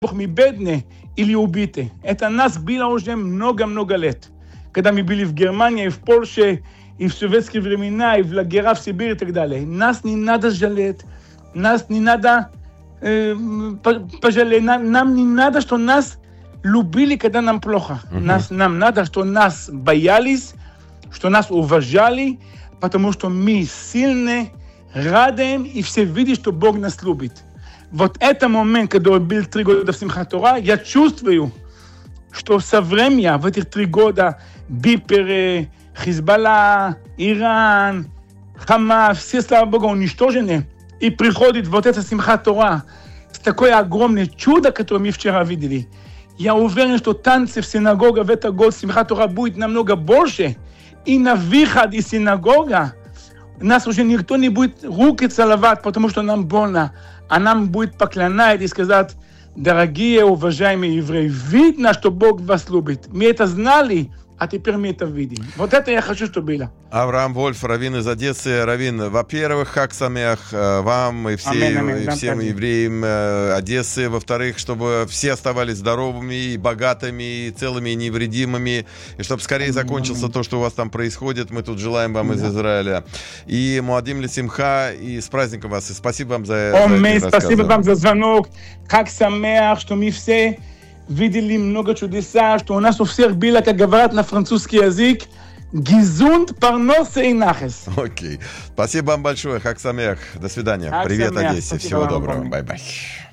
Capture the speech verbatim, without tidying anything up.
Бог ми бедны или убиты. Это нас было уже много-много лет. Когда мы были в Германии, и в Польше, и в советские времена, и в лагеря в Сибири и так далее. Нас не надо жалеть, нас не надо э, пожалеть, нам, нам не надо, что нас любили, когда нам плохо. Uh-huh. Нас, нам надо, что нас боялись, что нас уважали, потому что мы сильны, радуем, и все видят, что Бог нас любит. Вот это момент, когда я был три года в Симхат Тора, я чувствую, что со временем, в этих три года, Биперы, Хизбалла, Иран, Хамас, все, слава Богу, уничтожены, и приходит вот это Симхат Тора, с такое огромное чудо, которое мы вчера видели. Я уверен, что танцы в синагоге в этот год Симхат Тора будет намного больше, и на выход из синагога нас уже никто не будет руки целовать, потому что нам больно, а нам будет поклонять и сказать: дорогие, уважаемые евреи, видно, что Бог вас любит. Мы это знали, а теперь мы это видим. Вот это я хочу, чтобы было. Авраам Вольф, раввин из Одессы. Раввин, во-первых, хаг самех вам и, все, амен, амен, и всем да, евреям Одессы. Во-вторых, чтобы все оставались здоровыми и богатыми, и целыми, и невредимыми. И чтобы скорее амен, закончился амен. То, что у вас там происходит. Мы тут желаем вам да. из Израиля. И Муадим ле-Симха, и с праздником вас. И спасибо вам за, за эти рассказы. Спасибо вам за звонок. Хаг самех, что мы все видели много чудеса, что у нас у всех было, как говорят на французский язык, гизунд, парнос и нахес. Окей. Спасибо вам большое, хаг самех. До свидания. Хаг Привет, самех. Одессе. Спасибо. Всего доброго. Бай-бай.